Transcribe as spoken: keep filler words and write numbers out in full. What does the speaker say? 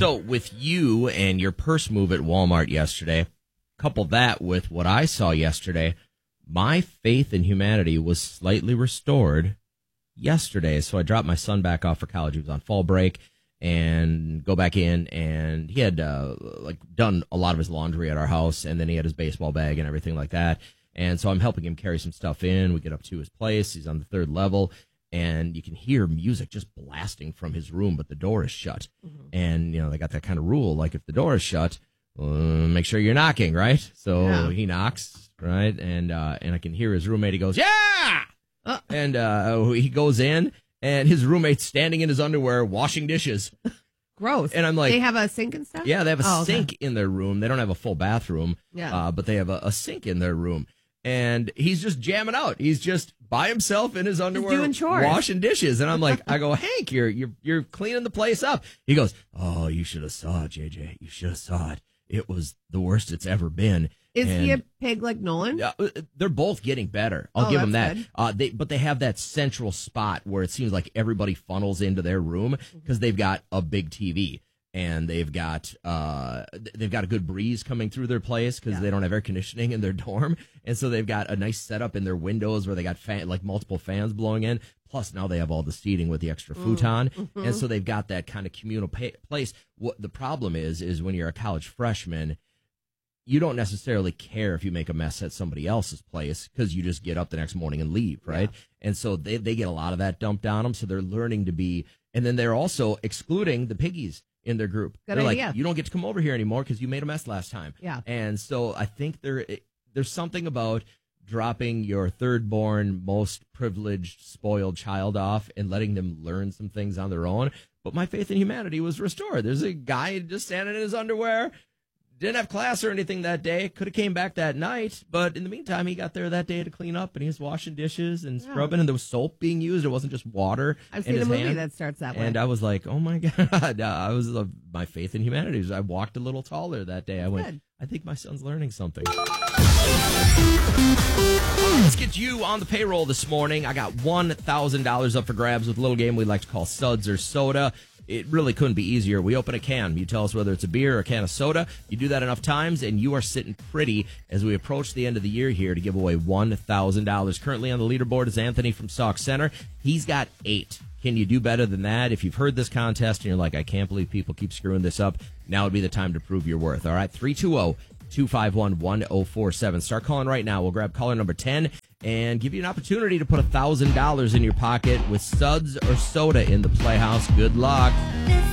So with you and your purse move at Walmart yesterday, couple that with what I saw yesterday, my faith in humanity was slightly restored yesterday. So I dropped my son back off for college. He was on fall break, and go back in, and he had uh, like done a lot of his laundry at our house, and then he had his baseball bag and everything like that. And so I'm helping him carry some stuff in. We get up to his place. He's on the third level, and you can hear music just blasting from his room, but the door is shut. Mm-hmm. And, you know, they got that kind of rule, like if the door is shut, uh, make sure you're knocking, right? So yeah. He knocks, right? And uh, and I can hear his roommate. He goes, yeah! Uh. And uh, he goes in, and his roommate's standing in his underwear washing dishes. Gross. And I'm like, they have a sink and stuff? Yeah, they have a oh, sink okay. in their room. They don't have a full bathroom, yeah. uh, but they have a, a sink in their room. And he's just jamming out. He's just by himself in his underwear, doing chores, washing dishes. And I'm like, I go, Hank, you're you're you're cleaning the place up. He goes, oh, you should have saw it, J J. You should have saw it. It was the worst it's ever been. Is and, he a pig like Nolan? Uh, they're both getting better. I'll oh, give them that. Good. Uh, they, but they have that central spot where it seems like everybody funnels into their room because they've got a big T V. And they've got uh, they've got a good breeze coming through their place because yeah. they don't have air conditioning in their dorm, and so they've got a nice setup in their windows where they got fan, like multiple fans blowing in. Plus, now they have all the seating with the extra futon, mm-hmm. and so they've got that kind of communal pa- place. What the problem is is when you're a college freshman, you don't necessarily care if you make a mess at somebody else's place because you just get up the next morning and leave, right? Yeah. And so they they get a lot of that dumped on them. So they're learning to be, and then they're also excluding the piggies in their group. Good they're idea. Like, you don't get to come over here anymore because you made a mess last time. Yeah. And so I think there there's something about dropping your third born, most privileged, spoiled child off and letting them learn some things on their own. But my faith in humanity was restored. There's a guy just standing in his underwear, didn't have class or anything that day, could have came back that night, but in the meantime, he got there that day to clean up, and he was washing dishes and scrubbing, yeah. and there was soap being used. It wasn't just water. I've seen a movie hand. that starts that way. And I was like, oh, my God. I was uh, my faith in humanity. I walked a little taller that day. I went, Good. I think my son's learning something. Let's get you on the payroll this morning. I got one thousand dollars up for grabs with a little game we like to call Suds or Soda. It really couldn't be easier. We open a can. You tell us whether it's a beer or a can of soda. You do that enough times, and you are sitting pretty as we approach the end of the year here to give away one thousand dollars. Currently on the leaderboard is Anthony from Sauk Center. He's got eight. Can you do better than that? If you've heard this contest and you're like, I can't believe people keep screwing this up, now would be the time to prove your worth. All right, three two zero, two five one, one zero four seven. Start calling right now. We'll grab caller number ten and give you an opportunity to put one thousand dollars in your pocket with Suds or Soda in the Playhouse. Good luck.